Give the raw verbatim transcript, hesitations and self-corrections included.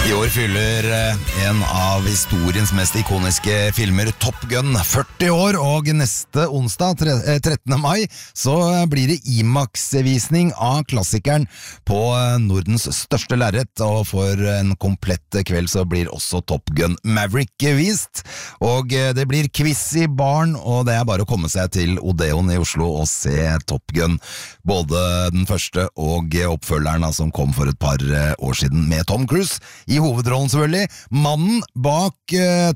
I år fyller en av historiens mest ikoniske filmer, Top Gun, førti år, og neste onsdag, trettende mai, så blir det IMAX-visning av klassikeren på Nordens største lerret, og for en komplett kveld så blir også Top Gun Maverick vist, og det blir quiz i baren, og det er bare å komme seg til Odeon i Oslo og se Top Gun, både den første og oppfølgeren som kom for et par år siden med Tom Cruise i hovedrollen selvfølgelig. Mannen bak uh,